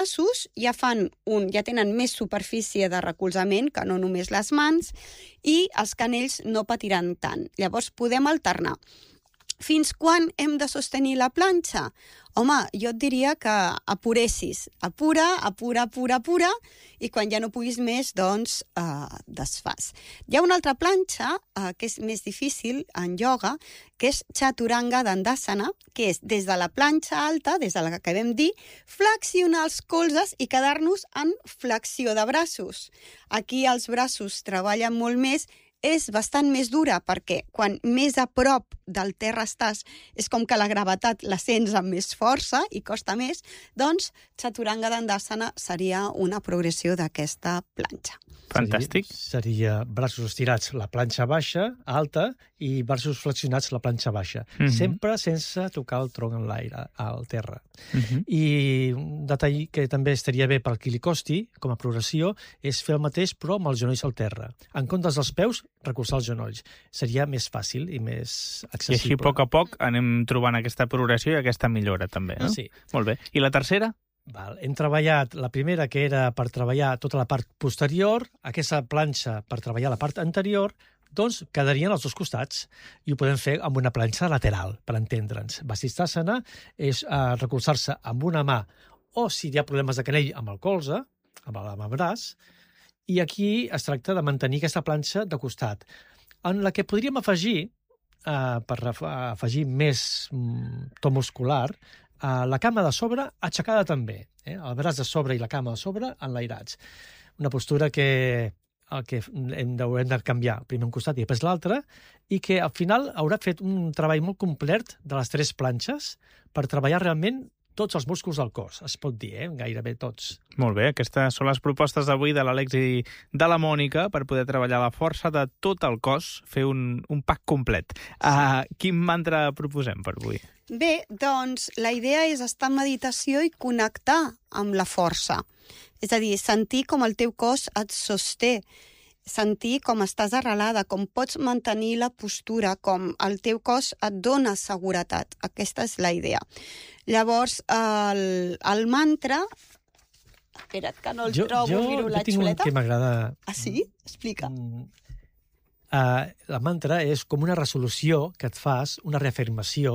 braços ja tenen més superfície de recolzament que no només les mans i els canells no patiran tant. Llavors podem alternar. Fins quan hem de sostenir la planxa? Home, jo et diria que apuressis. Apura, i quan ja no puguis més, doncs desfas. Hi ha una altra planxa que és més difícil en ioga, que és Chaturanga Dandasana, que és des de la planxa alta, des de la que acabem dir, flexionar els colzes i quedar-nos en flexió de braços. Aquí els braços treballen molt més, és bastant més dura perquè quan més a prop del terra estàs és com que la gravetat la sents amb més força i costa més, doncs Chaturanga Dandasana seria una progressió d'aquesta planxa. Fantàstic. Seria braços estirats, la planxa baixa, alta, i braços flexionats, la planxa baixa. Sempre sense tocar el tronc en l'aire, al terra. I un detall que també estaria bé per qui li costi, com a progressió, és fer el mateix però amb els genolls al terra. En comptes dels peus, recolzar els genolls. Seria més fàcil i més accessible. I així, a poc, anem trobant aquesta progressió i aquesta millora, també, no? Sí. Molt bé. I la tercera? Hem treballat la primera, que era per treballar tota la part posterior, aquesta planxa per treballar la part anterior, doncs quedarien als dos costats i ho podem fer amb una planxa lateral, per entendre'ns. Vasisthasana és recolzar-se amb una mà o, si hi ha problemes de canell, amb el colze, amb el braç, i aquí es tracta de mantenir aquesta planxa de costat, en la que podríem afegir, per afegir més to muscular, la cama de sobre aixecada també, el braç de sobre i la cama de sobre enlairats. Una postura que hem de canviar primer un costat i després l'altre, i que al final haurà fet un treball molt complet de les tres planxes per treballar realment tots els músculs del cos, es pot dir, gairebé tots. Molt bé, aquestes són les propostes d'avui de l'Àlex i de la Mònica per poder treballar la força de tot el cos, fer un pack complet. Quin mantra proposem per avui? Bé, doncs la idea és estar en meditació i connectar amb la força. És a dir, sentir com el teu cos et sosté, sentir com estàs arrelada, com pots mantenir la postura, com el teu cos et dona seguretat. Aquesta és la idea. Llavors, el mantra... Espera't, que no el trobo, miro la xuleta. Jo tinc un que m'agrada... Ah, sí? Explica. La mantra és com una resolució que et fas, una reafirmació,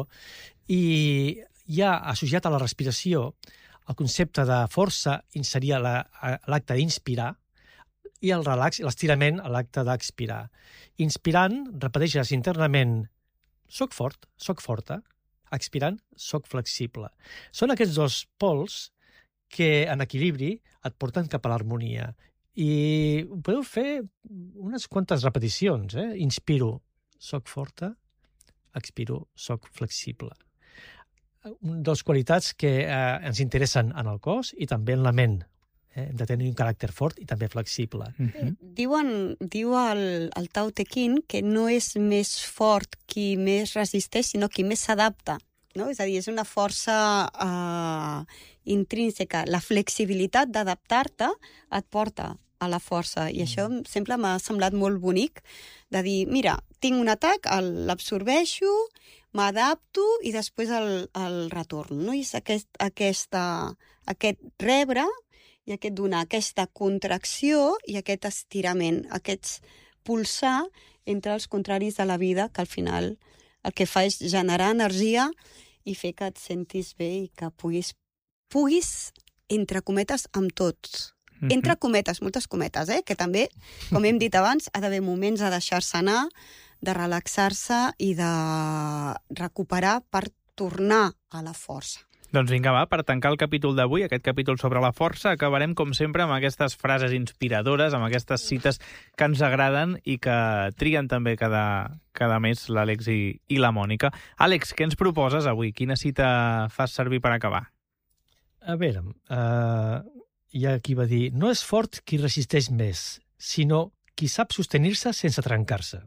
i ja associat a la respiració, el concepte de força seria l'acte d'inspirar, i el relax, l'estirament, a l'acte d'expirar. Inspirant, repeteixes internament, soc fort, soc forta, expirant, soc flexible. Són aquests dos pols que, en equilibri, et porten cap a l'harmonia. I podeu fer unes quantes repeticions. Inspiro, soc forta, expiro, soc flexible. Dos qualitats que ens interessen en el cos i també en la ment. Hem de tenir un caràcter fort i també flexible. Diu el Tao Te Ching que no és més fort qui més resisteix, sinó qui més s'adapta. No? És a dir, és una força intrínseca. La flexibilitat d'adaptar-te et porta a la força. I això sempre m'ha semblat molt bonic, de dir, mira, tinc un atac, l'absorbeixo, m'adapto i després el retorno. No? I és aquest rebre i aquest donar, aquesta contracció i aquest estirament, aquest pulsar entre els contraris de la vida, que al final el que fa és generar energia i fer que et sentis bé i que puguis entre cometes, amb tots. Entre cometes, moltes cometes, que també, com hem dit abans, ha d'haver moments de deixar-se anar, de relaxar-se i de recuperar per tornar a la força. Doncs vinga, va, per tancar el capítol d'avui, aquest capítol sobre la força, acabarem, com sempre, amb aquestes frases inspiradores, amb aquestes cites que ens agraden i que triguen també cada mes l'Àlex i la Mònica. Àlex, què ens proposes avui? Quina cita fas servir per acabar? A veure, hi ha qui va dir, no és fort qui resisteix més, sinó qui sap sostenir-se sense trencar-se.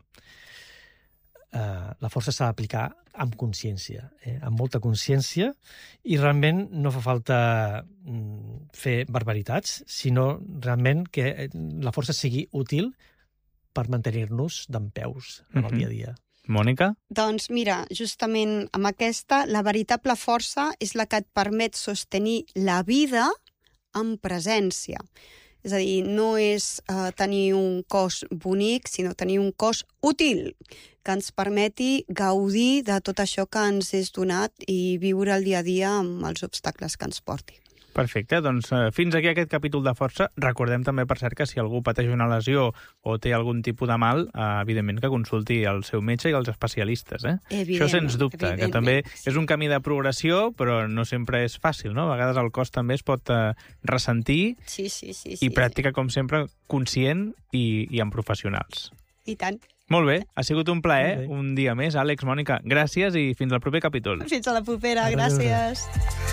La força s'ha d'aplicar amb consciència, amb molta consciència, i realment no fa falta fer barbaritats, sinó realment que la força sigui útil per mantenir-nos dempeus en el dia a dia. Mònica? Doncs mira, justament amb aquesta, la veritable força és la que et permet sostenir la vida amb presència. És a dir, no és tenir un cos bonic, sinó tenir un cos útil, que ens permeti gaudir de tot això que ens és donat i viure el dia a dia amb els obstacles que ens porti. Perfecte, doncs fins aquí aquest capítol de força. Recordem també, per cert, que si algú pateix una lesió o té algun tipus de mal, evidentment que consulti el seu metge i els especialistes. Això sens dubte, que també és un camí de progressió, però no sempre és fàcil, no? A vegades el cos també es pot ressentir sí, i pràctica, com sempre, conscient i amb professionals. I tant. Molt bé, ha sigut un plaer, un dia més. Àlex, Mònica, gràcies i fins al proper capítol. Fins a la propera, gràcies.